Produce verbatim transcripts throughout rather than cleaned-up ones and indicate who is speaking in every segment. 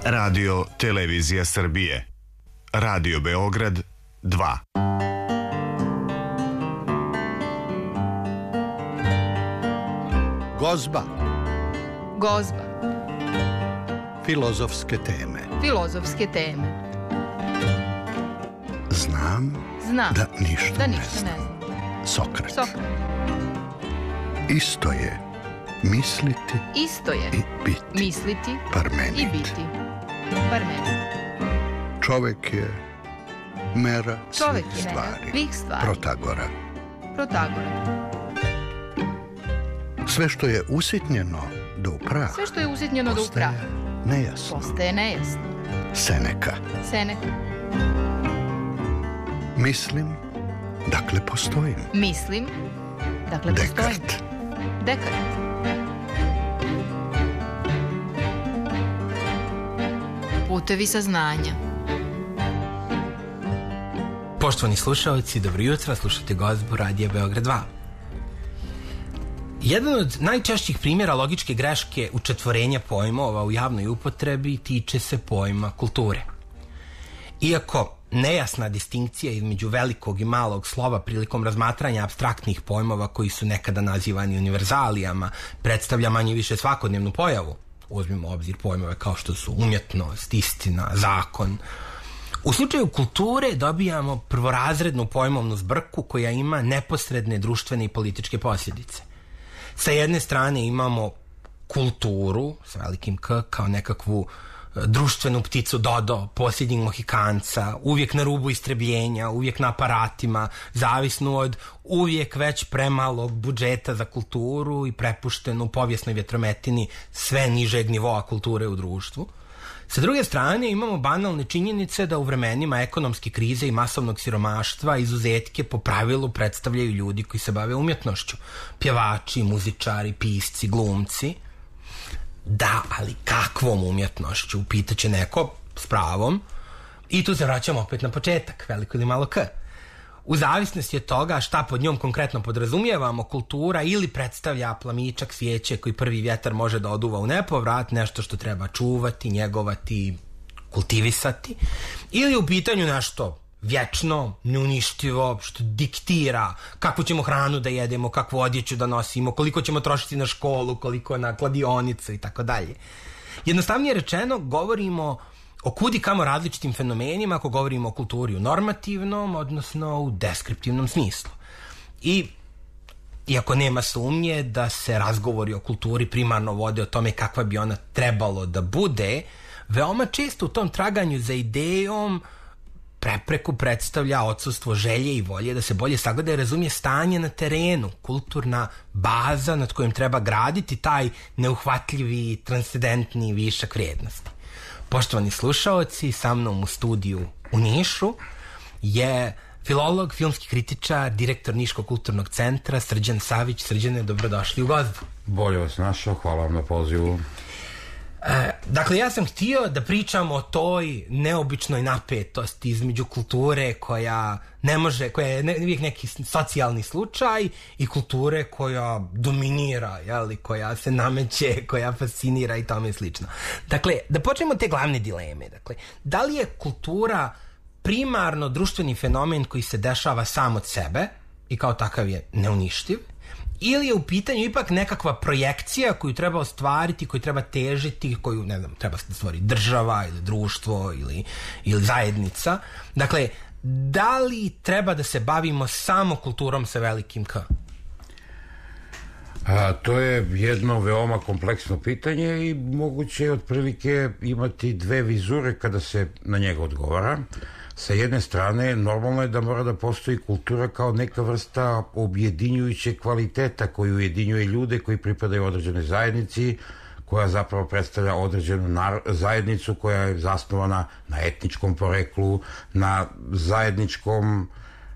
Speaker 1: Radio Televizija Srbije. Radio Beograd dva.
Speaker 2: Gozba.
Speaker 3: Gozba.
Speaker 2: Filozofske teme.
Speaker 3: Filozofske teme.
Speaker 2: Znam,
Speaker 3: Znam
Speaker 2: da ništa,
Speaker 3: da
Speaker 2: ne,
Speaker 3: ništa
Speaker 2: znam.
Speaker 3: ne znam.
Speaker 2: Sokrat.
Speaker 3: Sokrat.
Speaker 2: Isto je misliti
Speaker 3: Isto je
Speaker 2: i biti.
Speaker 3: misliti
Speaker 2: Parmenid.
Speaker 3: i biti. Parmenid.
Speaker 2: Čovek je mera
Speaker 3: Čovek
Speaker 2: svih
Speaker 3: je
Speaker 2: stvari.
Speaker 3: mera svih stvari.
Speaker 2: Protagora.
Speaker 3: Protagora.
Speaker 2: Sve što je usitnjeno do u prah
Speaker 3: Sve što je usitnjeno do u prah
Speaker 2: nejasno.
Speaker 3: postaje nejasno.
Speaker 2: Seneka.
Speaker 3: Seneka.
Speaker 2: Mislim, dakle postojim.
Speaker 3: Mislim, dakle postojim.
Speaker 2: Dekart.
Speaker 3: Dekart. Putevi saznanja.
Speaker 4: Poštovani slušalci, dobro jutro, slušate Gozbu Radija Beograd dva. Jedan od najčešćih primjera logičke greške učetvorenja pojmova u javnoj upotrebi tiče se pojma kulture. Iako nejasna distinkcija između velikog i malog slova prilikom razmatranja apstraktnih pojmova koji su nekada nazivani univerzalijama predstavlja manje više svakodnevnu pojavu, uzmimo u obzir pojmove kao što su umjetnost, istina, zakon. U slučaju kulture dobijamo prvorazrednu pojmovnu zbrku koja ima neposredne društvene i političke posljedice. Sa jedne strane imamo kulturu, sa velikim K, kao nekakvu društvenu pticu Dodo, posljednjeg Mohikanca, uvijek na rubu istrebljenja, uvijek na aparatima, zavisnu od uvijek već premalog budžeta za kulturu i prepuštenu u povijesnoj vjetrometini sve nižeg nivoa kulture u društvu. Sa druge strane imamo banalne činjenice da u vremenima ekonomske krize i masovnog siromaštva izuzetke po pravilu predstavljaju ljudi koji se bave umjetnošću. Pjevači, muzičari, pisci, glumci. Da, ali kakvom umjetnošću? Pitaće neko s pravom. I tu se vraćamo opet na početak, veliko ili malo K. U zavisnosti od toga šta pod njom konkretno podrazumijevamo, kultura ili predstavlja plamičak svijeće koji prvi vjetar može da oduva u nepovrat, nešto što treba čuvati, njegovati, kultivisati, ili u pitanju nešto vječno, neuništivo, što diktira kakvu ćemo hranu da jedemo, kakvu odjeću da nosimo, koliko ćemo trošiti na školu, koliko na kladionicu i tako dalje. Jednostavnije rečeno, govorimo o kudi kamo različitim fenomenima ako govorimo o kulturi u normativnom, odnosno u deskriptivnom smislu. I iako nema sumnje da se razgovori o kulturi primarno vode o tome kakva bi ona trebalo da bude, veoma često u tom traganju za idejom prepreku predstavlja odsustvo želje i volje da se bolje sagleda i razumije stanje na terenu, kulturna baza nad kojom treba graditi taj neuhvatljivi, transcendentni višak vrijednosti. Poštovani slušaoci, sa mnom u studiju u Nišu je filolog, filmski kritičar, direktor Niškog kulturnog centra Srđan Savić. Srđane, dobrodošli u Gozbu.
Speaker 5: Bolje vas našao, hvala vam na pozivu.
Speaker 4: E, dakle, ja sam htio da pričam o toj neobičnoj napetosti između kulture koja ne može, koja je ne, uvijek neki socijalni slučaj i kulture koja dominira, jeli, koja se nameće, koja fascinira i tome slično. Dakle, da počnemo te glavne dileme. Dakle, da li je kultura primarno društveni fenomen koji se dešava sam od sebe i kao takav je neuništiv, ili je u pitanju ipak nekakva projekcija koju treba ostvariti, koju treba težiti, koju, ne znam, treba se stvoriti država ili društvo ili, ili zajednica. Dakle, da li treba da se bavimo samo kulturom sa velikim K?
Speaker 5: A, to je jedno veoma kompleksno pitanje i moguće je otprilike imati dve vizure kada se na njega odgovara. Sa jedne strane, normalno je da mora da postoji kultura kao neka vrsta objedinjujućeg kvaliteta koji ujedinjuje ljude koji pripadaju određenoj zajednici, koja zapravo predstavlja određenu nar- zajednicu koja je zasnovana na etničkom poreklu, na zajedničkom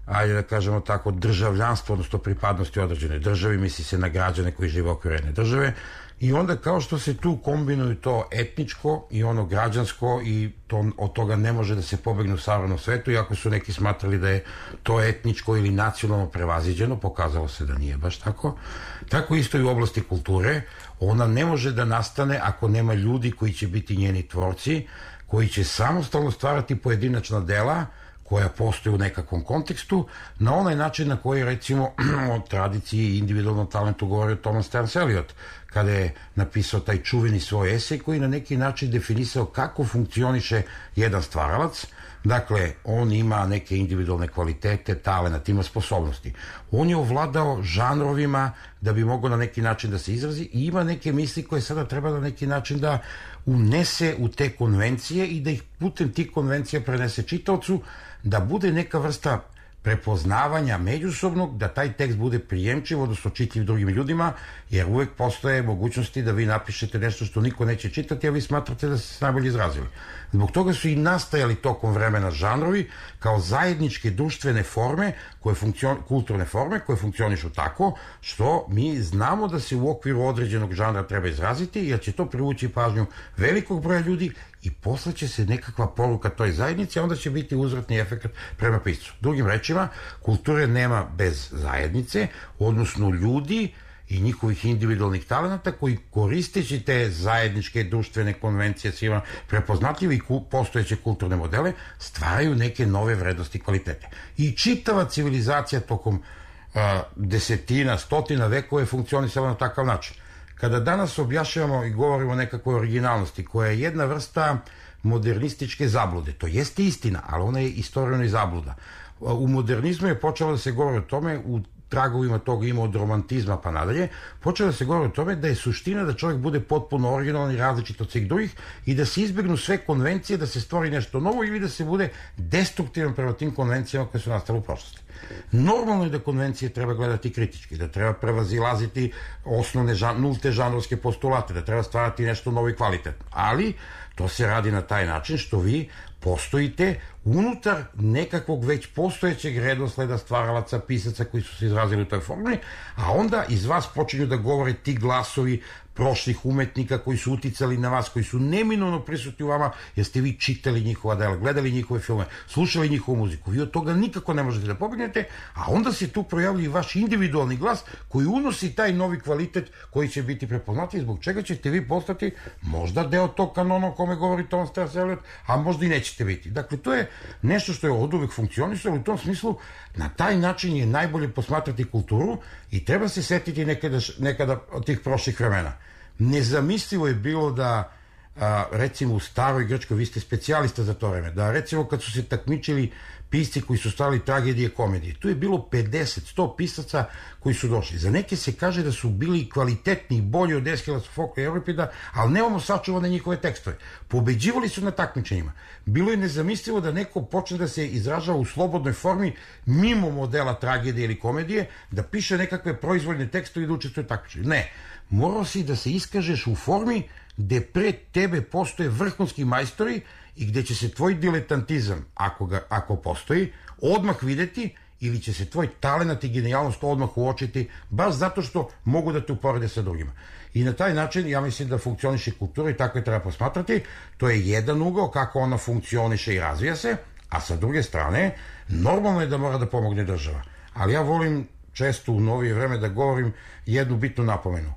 Speaker 5: ajde da kažemo tako, državljanstvo, odnosno pripadnosti određenoj državi, misli se na građane koji žive u okviru jedne države. I onda kao što se tu kombinuju to etničko i ono građansko i to, od toga ne može da se pobegne u savremenom svetu, iako su neki smatrali da je to etničko ili nacionalno prevaziđeno, pokazalo se da nije baš tako. Tako isto i u oblasti kulture, ona ne može da nastane ako nema ljudi koji će biti njeni tvorci, koji će samostalno stvarati pojedinačna dela koja postoje u nekakvom kontekstu, na onaj način na koji, recimo, o tradiciji i individualnom talentu govorio Thomas Stearns Eliot, kada je napisao taj čuveni svoj esej koji na neki način definisao kako funkcioniše jedan stvaralac. Dakle, on ima neke individualne kvalitete, talent, ima sposobnosti. On je ovladao žanrovima da bi mogao na neki način da se izrazi i ima neke misli koje sada treba na neki način da unese u te konvencije i da ih putem tih konvencija prenese čitaocu, da bude neka vrsta prepoznavanja međusobnog, da taj tekst bude prijemčiv, odnosno čitljiv drugim ljudima, jer uvek postoje mogućnosti da vi napišete nešto što niko neće čitati, a vi smatrate da ste se najbolje izrazili. Zbog toga su i nastajali tokom vremena žanrovi kao zajedničke društvene forme, koje funkcion, kulturne forme koje funkcionišu tako što mi znamo da se u okviru određenog žanra treba izraziti, jer će to privući pažnju velikog broja ljudi i posle će se nekakva poruka toj zajednici, a onda će biti uzvratni efekt prema piscu. Drugim rečima, kulture nema bez zajednice, odnosno ljudi i njihovih individualnih talenata koji koristeći te zajedničke društvene konvencije svima prepoznatljive i postojeće kulturne modele stvaraju neke nove vrednosti i kvalitete. I čitava civilizacija tokom a, desetina, stotina vekova je funkcionisala na takav način. Kada danas objašnjavamo i govorimo o nekakvoj originalnosti koja je jedna vrsta modernističke zablude, to jeste istina, ali ona je istorijno i zabluda. U modernizmu je počelo da se govori o tome, u tragovima toga ima od romantizma pa nadalje, počelo da se govori o tome da je suština da čovjek bude potpuno originalan i različit od svih drugih i da se izbjegnu sve konvencije, da se stvori nešto novo ili da se bude destruktivan prema tim konvencijama koje su nastale u prošlosti. Normalno je da konvencije treba gledati kritički, da treba prevazilaziti osnovne žan, nulte žanrovske postulate, da treba stvarati nešto novo i kvalitetno. Ali to se radi na taj način što vi postojite unutar nekakvog već postojećeg redosleda stvaralaca, pisaca koji su se izrazili u toj formuli, a onda iz vas počinju da govore ti glasovi prošlih umetnika koji su uticali na vas, koji su neminovno prisutni u vama, jer ste vi čitali njihova dela, gledali njihove filme, slušali njihovu muziku. Vi od toga nikako ne možete da pobegnete, a onda se tu projavlja i vaš individualni glas koji unosi taj novi kvalitet koji će biti prepoznatljiv, zbog čega ćete vi postati možda deo tog kanona o kome govori Thomas Stearns Eliot, a možda i nećete biti. Dakle, to je nešto što je od uvek funkcionisalo, u tom smislu na taj način je najbolje posmatrati kulturu i treba se setiti nekada, nekada od tih prošlih vremena. Nezamislivo je bilo da, a, recimo u staroj Grčkoj, vi ste specijalista za to vreme, da recimo kad su se takmičili pisci koji su stali tragedije, komedije, tu je bilo pedeset sto pisaca koji su došli. Za neke se kaže da su bili kvalitetni i bolji od Eskila, Sofokla i Euripida, ali nemamo sačuvane njihove tekstove. Pobeđivali su na takmičenjima. Bilo je nezamislivo da neko počne da se izražava u slobodnoj formi mimo modela tragedije ili komedije, da piše nekakve proizvoljne tekstove i da učestvuje takmičenju. Ne. Morao si da se iskažeš u formi gde pred tebe postoje vrhunski majstori i gde će se tvoj diletantizam, ako, ga, ako postoji, odmah videti ili će se tvoj talenat i genijalnost odmah uočiti, baš zato što mogu da te uporede sa drugima. I na taj način, ja mislim da funkcioniše kultura i tako je treba posmatrati. To je jedan ugao kako ona funkcioniše i razvija se, a sa druge strane, normalno je da mora da pomogne država. Ali ja volim često u novije vreme da govorim jednu bitnu napomenu.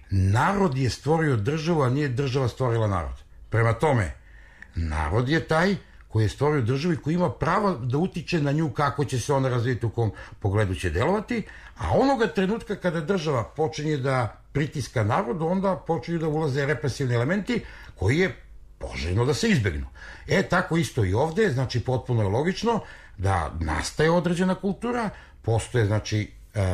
Speaker 5: Narod je stvorio državu, a nije država stvorila narod. Prema tome, narod je taj koji je stvorio državu i koji ima pravo da utiče na nju kako će se ona razvijeti, u kom pogledu će delovati, a onoga trenutka kada država počinje da pritiska narodu, onda počinju da ulaze represivni elementi koji je poželjno da se izbegnu. E, tako isto i ovde, znači potpuno je logično da nastaje određena kultura, postoje, znači,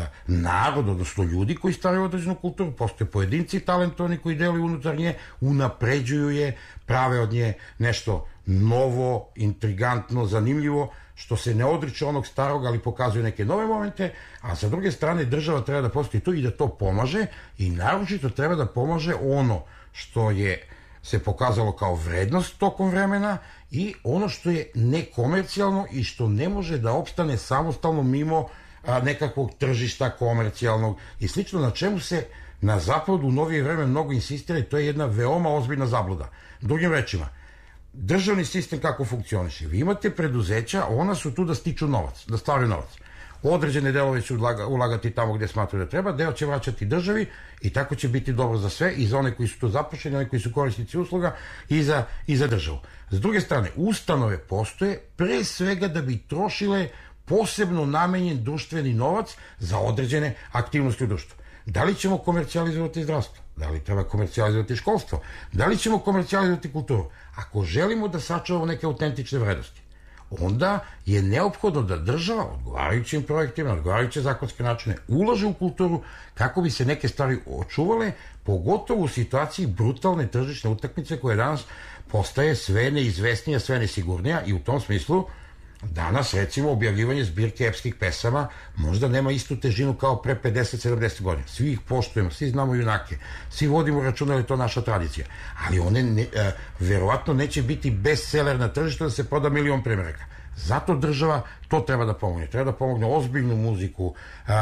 Speaker 5: narod, odnosno ljudi koji stvaraju određenu kulturu, postoje pojedinci talentovani koji deluju unutar nje, unapređuju je, prave od nje nešto novo, intrigantno, zanimljivo, što se ne odriče onog starog, ali pokazuje neke nove momente, a sa druge strane država treba da postoji tu i da to pomaže i naročito treba da pomaže ono što je se pokazalo kao vrednost tokom vremena i ono što je nekomercijalno i što ne može da opstane samostalno mimo a, nekakvog tržišta komercijalnog i slično, na čemu se na zapadu u novije vreme mnogo insistira i to je jedna veoma ozbiljna zabluda. Drugim rečima, državni sistem kako funkcioniše? Vi imate preduzeća, ona su tu da stiču novac, da stvaraju novac. Određene delove će ulagati tamo gde smatraju da treba, deo će vraćati državi i tako će biti dobro za sve i za one koji su tu zaposleni, one koji su korisnici usluga i za, i za državu. S druge strane, ustanove postoje pre svega da bi trošile posebno namenjen društveni novac za određene aktivnosti u društvu. Da li ćemo komercijalizovati zdravstvo? Da li treba komercijalizovati školstvo? Da li ćemo komercijalizovati kulturu? Ako želimo da sačuvamo neke autentične vrednosti, onda je neophodno da država odgovarajućim projektima, odgovarajuće zakonske načine ulaže u kulturu kako bi se neke stvari očuvale, pogotovo u situaciji brutalne tržišne utakmice koja danas postaje sve neizvesnija, sve nesigurnija i u tom smislu danas, recimo, objavljivanje zbirke epskih pesama možda nema istu težinu kao pre pedeset sedamdeset godina. Svi ih poštujemo, svi znamo junake, svi vodimo računa, je to naša tradicija. Ali one ne, e, verovatno neće biti bestseller na tržištu da se proda milion primjeraka. Zato država to treba da pomogne. Treba da pomogne ozbiljnu muziku,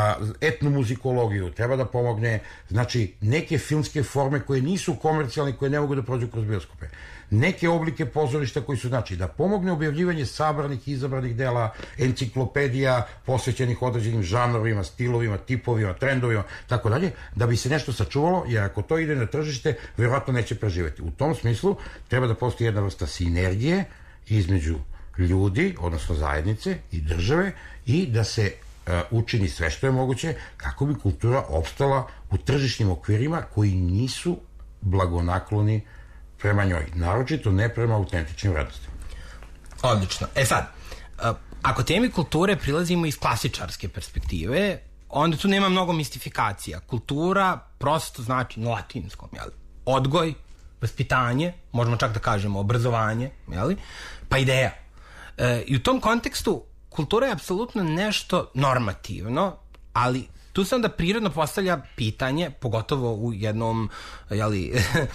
Speaker 5: etnomuzikologiju, treba da pomogne, znači, neke filmske forme koje nisu komercijalne, koje ne mogu da prođu kroz bioskope. Neke oblike pozorišta koji su, znači, da pomogne objavljivanje sabranih i izabranih dela, enciklopedija posvećenih određenim žanrovima, stilovima, tipovima, trendovima, tako dalje, da bi se nešto sačuvalo, jer ako to ide na tržište, verovatno neće preživeti. U tom smislu treba da postoji jedna vrsta sinergije između ljudi, odnosno zajednice i države i da se uh, učini sve što je moguće kako bi kultura opstala u tržišnim okvirima koji nisu blagonakloni prema njoj, naročito ne prema autentičnim vrednostima.
Speaker 4: Odlično. E sad, uh, ako temi kulture prilazimo iz klasičarske perspektive, onda tu nema mnogo mistifikacija. Kultura prosto znači na latinskom, jel? Odgoj, vaspitanje, možemo čak da kažemo obrazovanje, jel? Pa ideja. E, I u tom kontekstu kultura je apsolutno nešto normativno, ali tu se onda prirodno postavlja pitanje, pogotovo u jednom jeli,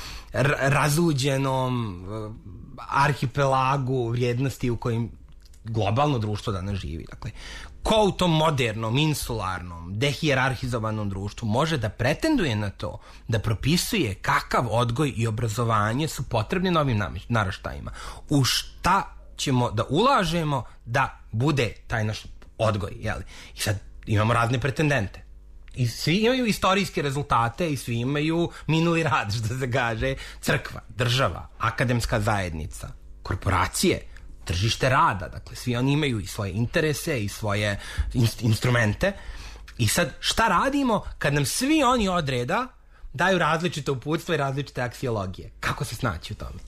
Speaker 4: razuđenom arhipelagu vrijednosti u kojim globalno društvo danas živi. Dakle, ko u tom modernom, insularnom, dehijerarhizovanom društvu može da pretenduje na to da propisuje kakav odgoj i obrazovanje su potrebni novim naraštajima? U šta ćemo da ulažemo da bude taj naš odgoj, jeli? I sad imamo razne pretendente. I svi imaju istorijske rezultate i svi imaju minuli rad, što se kaže, crkva, država, akademska zajednica, korporacije, tržište rada, dakle svi oni imaju i svoje interese i svoje inst- instrumente. I sad šta radimo kad nam svi oni odreda daju različite uputstva i različite aksiologije? Kako se snaći u tome?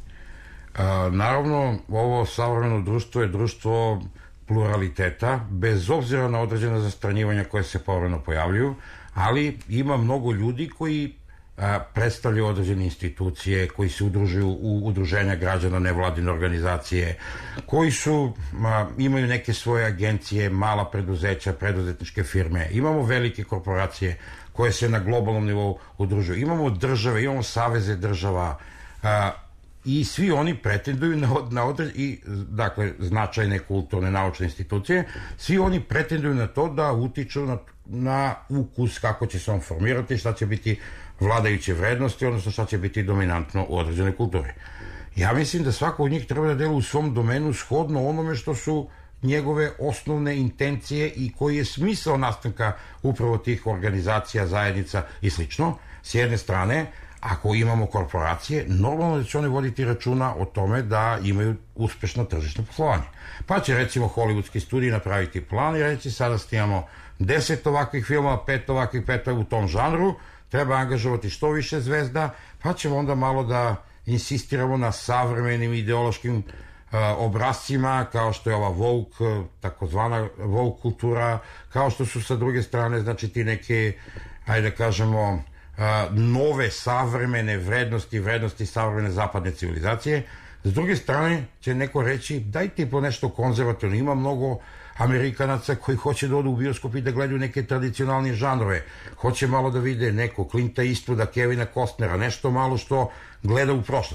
Speaker 5: A, naravno, ovo savremeno društvo je društvo pluraliteta, bez obzira na određena zastranjivanja koje se povremeno pojavljuju, ali ima mnogo ljudi koji a, predstavljaju određene institucije, koji se udružuju u udruženja građana, nevladine organizacije, koji su, a, imaju neke svoje agencije, mala preduzeća, preduzetničke firme. Imamo velike korporacije koje se na globalnom nivou udružuju. Imamo države, imamo saveze država, a, i svi oni pretenduju na, na određ, i, dakle, značajne kulturne, naučne institucije, svi oni pretenduju na to da utiču na, na ukus kako će se on formirati, šta će biti vladajuće vrednosti, odnosno šta će biti dominantno u određenoj kulturi. Ja mislim da svako od njih treba da dela u svom domenu shodno onome što su njegove osnovne intencije i koji je smisao nastanka upravo tih organizacija, zajednica i slično. S jedne strane, ako imamo korporacije, normalno da će oni voditi računa o tome da imaju uspešno tržišno poslovanje. Pa će, recimo, hollywoodski studiji napraviti plan i reći sada snimamo deset ovakvih filmova, pet ovakvih, pet u tom žanru, treba angažovati što više zvezda, pa ćemo onda malo da insistiramo na savremenim ideološkim uh, obrazcima, kao što je ova woke, takozvana woke kultura, kao što su sa druge strane, znači, ti neke, ajde da kažemo, nove savremene vrednosti, vrednosti savremene zapadne civilizacije. S druge strane će neko reći dajte po nešto konzervativno. Ima mnogo Amerikanaca koji hoće da odu u bioskop i da gledaju neke tradicionalne žanrove. Hoće malo da vide neko Clinta Eastwooda, Kevina Costnera, nešto malo što gleda u prošlost.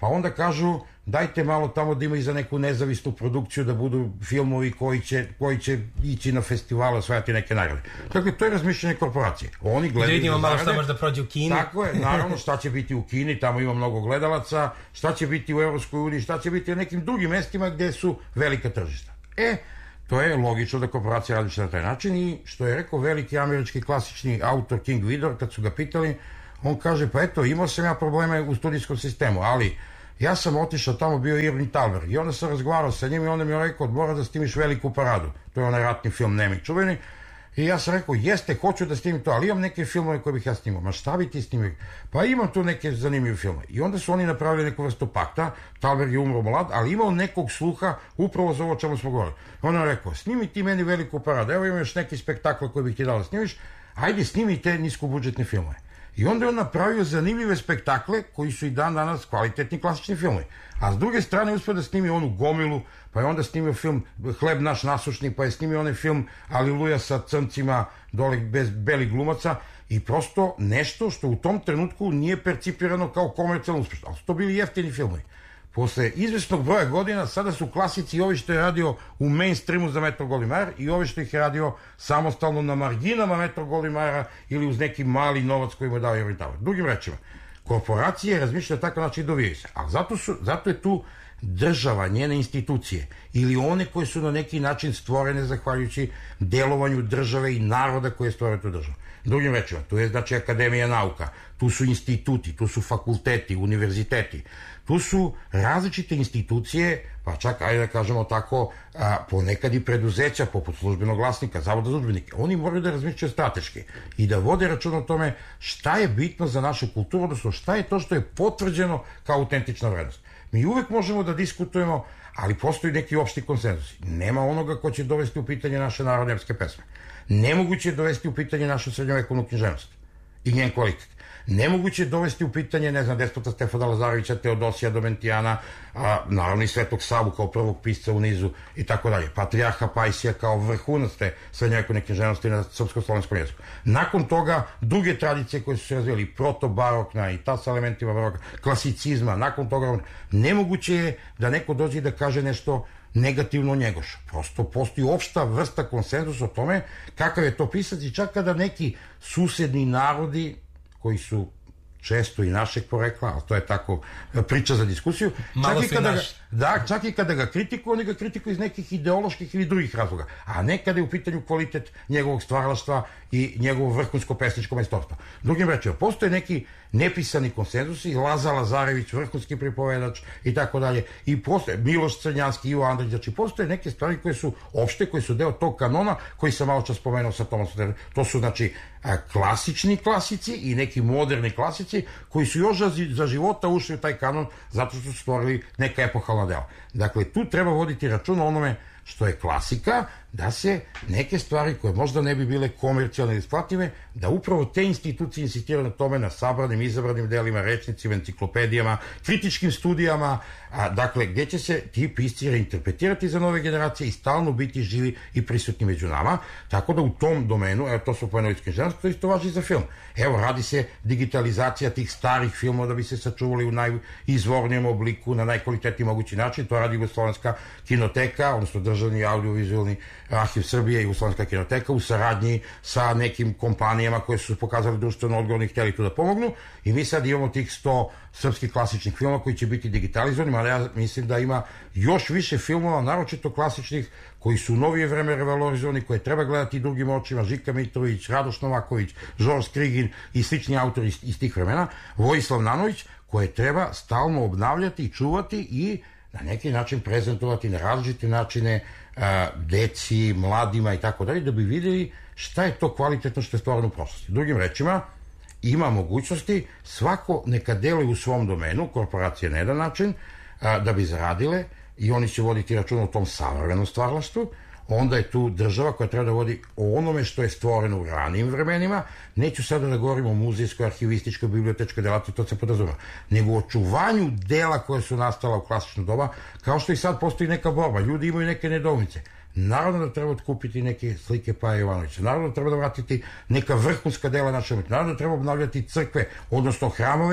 Speaker 5: Pa onda kažu, dajte malo tamo da ima i za neku nezavisnu produkciju, da budu filmovi koji će, koji će ići na festival, osvajati neke nagrade. Dakle, to je razmišljanje korporacije. Oni gledaju
Speaker 4: da vidimo
Speaker 5: za
Speaker 4: malo
Speaker 5: nagrade.
Speaker 4: šta može da prođe u Kini.
Speaker 5: Tako je, naravno, šta će biti u Kini, tamo ima mnogo gledalaca, šta će biti u Evropskoj uniji, šta će biti u nekim drugim mestima gde su velika tržišta. E, to je logično da korporacija radi na taj način i što je rekao veliki američki klasični autor King Vidor, kad su ga pitali, on kaže, pa eto, imao sam ja probleme u studijskom sistemu, ali ja sam otišao tamo, bio Irving Thalberg i onda sam razgovarao sa njim i onda mi je rekao, mora da snimiš Veliku paradu. To je onaj ratni film Nemi čuveni. I ja sam rekao, jeste, hoću da snimim to, ali imam neke filmove koje bih ja snimao. Ma šta bi ti snimio? Pa imam tu neke zanimljive filmove. I onda su oni napravili neku vrstu pakta, Thalberg je umro mlad, ali imao nekog sluha upravo za ovo čemu smo govorili. On je rekao, snimi ti meni Veliku paradu, evo imam još neki spektakl koji bih ti dao da snimiš, ajde snimi te niskobudžetne filmove. I onda je on napravio zanimljive spektakle koji su i dan danas kvalitetni klasični filmovi. A s druge strane uspio da snimi onu gomilu, pa je onda snimio film Hleb naš nasušni, pa je snimio onaj film Aliluja sa crncima dole bez belih glumaca i prosto nešto što u tom trenutku nije percipirano kao komercijalno uspešno. Ali su to bili jeftini filmovi. Posle izvesnog broja godina sada su klasici i ovi što je radio u mainstreamu za Metro-Goldwyn-Mayer i ovi što ih je radio samostalno na marginama Metro-Goldwyn-Mayera ili uz neki mali novac koji mu je dao Irving Thalberg. Drugim rečima, korporacije razmišljaju takav način i dovijaju se. Ali zato, su, zato je tu država, njene institucije ili one koje su na neki način stvorene zahvaljujući delovanju države i naroda koje je stvorio tu državu. Drugim rečima, tu je znači Akademija nauka, tu su instituti, tu su fakulteti, univerziteti, tu su različite institucije, pa čak, ajde da kažemo tako, a, ponekad i preduzeća, poput Službenog glasnika, Zavoda za udžbenike. Oni moraju da razmišljaju strateški i da vode račun o tome šta je bitno za našu kulturu, odnosno šta je to što je potvrđeno kao autentična vrednost. Mi uvek možemo da diskutujemo, ali postoji neki opšti konsenzus. Nema onoga ko će dovesti u pitanje naše narodne epske pesme. Nemoguće je dovesti u pitanje našu srednjovekovnu književnost i njen kvalitet. Nemoguće je dovesti u pitanje, ne znam, despota Stefana Lazarevića, Teodosija Domentijana, a, naravno i Svetog Savu kao prvog pisca u nizu i tako dalje. Patrijarha Pajsija kao vrhunac te srednjovekovne književnosti na srpsko-slovenskom jeziku. Nakon toga druge tradicije koje su se razvijeli, proto-barokna i ta sa elementima baroka, klasicizma, nakon toga nemoguće je da neko dođe da kaže nešto negativno o Njegošu. Prosto postoji opšta vrsta konsenzusa o tome kakav je to pisac i čak kada neki susedni narodi koji su često i našeg porekla, ali to je tako priča za diskusiju, čak i, kada ga, da, čak i kada ga kritikuju, oni ga kritikuju iz nekih ideoloških ili drugih razloga, a ne kada je u pitanju kvalitet njegovog stvaralaštva i njegovo vrhunsko pesničko majstorstvo. Drugim rečima, postoje neki nepisani konsenzusi, Laza Lazarević, vrhunski pripovedač i tako dalje, i postoje Miloš Crnjanski, Ivo Andrić, znači postoje neke stvari koje su opšte, koje su deo tog kanona koji sam malo čas spomenuo sa Tomasom. To su znači klasični klasici i neki moderni klasici koji su još za života ušli u taj kanon zato što su stvorili neka epohalna dela. Dakle, tu treba voditi račun o onome što je klasika, da se neke stvari koje možda ne bi bile komercijalne ili isplative, da upravo te institucije insistiraju na tome, na sabranim, izabranim delima, rečnicima, enciklopedijama, kritičkim studijama, a, dakle, gdje će se ti pisci reinterpretirati za nove generacije i stalno biti živi i prisutni među nama, tako da u tom domenu, evo to smo pomenuli iz književnosti, to isto važi za film. Evo, radi se digitalizacija tih starih filmova da bi se sačuvali u najizvornijem obliku, na najkvalitetniji mogući način, to radi Jugoslovenska kinoteka, odnosno državni audiovizualni arhiv Srbije i Jugoslovenska kinoteka u saradnji sa nekim kompanijama koje su pokazali društveno odgovorni i htjeli tu da pomognu i mi sad imamo tih sto srpskih klasičnih filmova koji će biti digitalizovani, ali ja mislim da ima još više filmova, naročito klasičnih, koji su u novije vreme revalorizovani, koje treba gledati drugim očima, Žika Mitrović, Radoš Novaković, Žorž Krigin i slični autori iz, iz tih vremena, Vojislav Nanović, koje treba stalno obnavljati i čuvati i na neki način prezentovati na različite načine a, deci, mladima i tako dalje, da bi vidjeli šta je to kvalitetno što je stvarno u prošlosti. Drugim rečima, ima mogućnosti, svako neka deluje u svom domenu, korporacije na jedan način, a, da bi zaradile i oni će voditi račun o tom savremenom stvaralaštvu, onda je tu država koja treba da vodi o onome što je stvoreno u ranijim vremenima, neću sada da govorim o muzejskoj, arhivističkoj, bibliotečkoj delatnosti, to se podrazumeva, nego o očuvanju dela koje su nastala u klasično doba, kao što i sad postoji neka borba, ljudi imaju neke nedoumice. Naravno da treba otkupiti neke slike Paje Jovanovića, naravno da treba da vratiti neka vrhunska dela naše umetnosti, naravno da treba obnavljati crkve, odnosno hramove,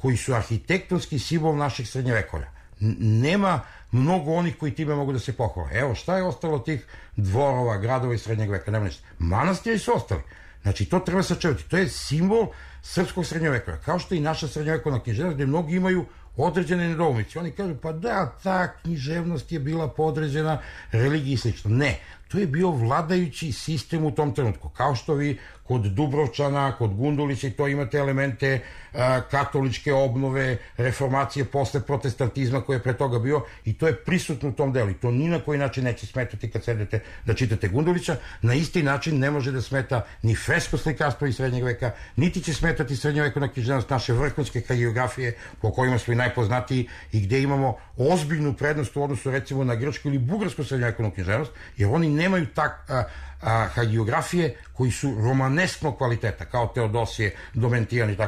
Speaker 5: koji su arhitektonski simbol našeg srednjevekovlja. N- nema mnogo onih koji time mogu da se pohvale. Evo, šta je ostalo tih dvorova, gradova iz srednjeg veka? Nema ništa. Manastiri su ostali. Znači, to treba sačuvati. To je simbol srpskog srednjovekovlja. Kao što i naša srednjovekovna književnost, gde mnogi imaju određene nedoumice. Oni kažu, pa da, ta književnost je bila podređena religiji i slično. Ne, to je bio vladajući sistem u tom trenutku. Kao što vi kod Dubrovčana, kod Gundulića i to imate elemente a, katoličke obnove, reformacije posle protestantizma koji je pre toga bio i to je prisutno u tom delu. I to ni na koji način neće smetati kad sedete da čitate Gundulića. Na isti način ne može da smeta ni fresko slikarstvo iz srednjeg veka, niti će smetati srednjovekovna književnost, naše vrhunske hagiografije po kojima smo i najpoznatiji i gde imamo ozbiljnu prednost u odnosu recimo na grčku ili bugarsku srednjovekovnu književnost, jer oni nemaju tak a, a, hagiografije koji su romanesknog kvaliteta, kao Teodosije, Domentijan i tako.